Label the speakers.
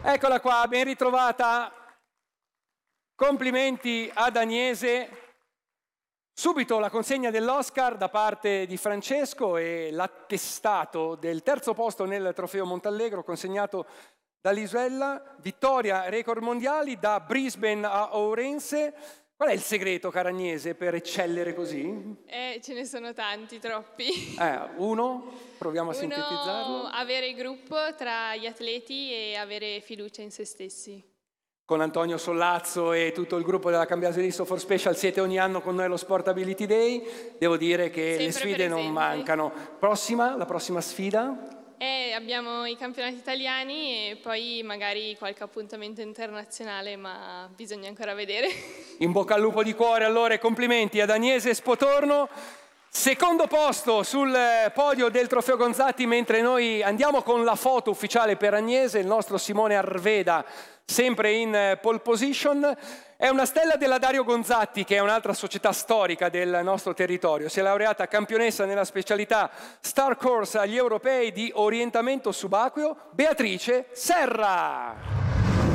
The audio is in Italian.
Speaker 1: Eccola qua, ben ritrovata. Complimenti ad Agnese. Subito la consegna dell'Oscar da parte di Francesco e l'attestato del terzo posto nel trofeo Montallegro consegnato da Lisuella. Vittoria, record mondiali da Brisbane a Ourense. Qual è il segreto, cara Agnese, per eccellere così?
Speaker 2: Ce ne sono tanti, troppi.
Speaker 1: Uno, proviamo a sintetizzarlo.
Speaker 2: Avere gruppo tra gli atleti e avere fiducia in se stessi.
Speaker 1: Con Antonio Sollazzo e tutto il gruppo della Cambiase Listo for Special siete ogni anno con noi allo Sport Ability Day. Devo dire che
Speaker 2: sempre
Speaker 1: le sfide
Speaker 2: presenti.
Speaker 1: non mancano. La prossima sfida?
Speaker 2: Abbiamo i campionati italiani e poi magari qualche appuntamento internazionale, ma bisogna ancora vedere.
Speaker 1: In bocca al lupo di cuore allora e complimenti ad Agnese Spotorno. Secondo posto sul podio del Trofeo Gonzatti, mentre noi andiamo con la foto ufficiale per Agnese, il nostro Simone Arveda, sempre in pole position. È una stella della Dario Gonzatti, che è un'altra società storica del nostro territorio. Si è laureata campionessa nella specialità Star Course agli europei di orientamento subacqueo, Beatrice Serra.